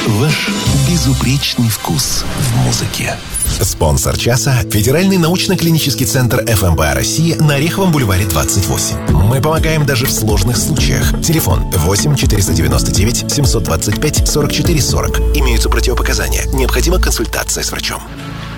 Ваш безупречный вкус в музыке. Спонсор часа – Федеральный научно-клинический центр ФМБА России на Ореховом бульваре 28. Мы помогаем даже в сложных случаях. Телефон 8 499 725 44 40. Имеются противопоказания. Необходима консультация с врачом.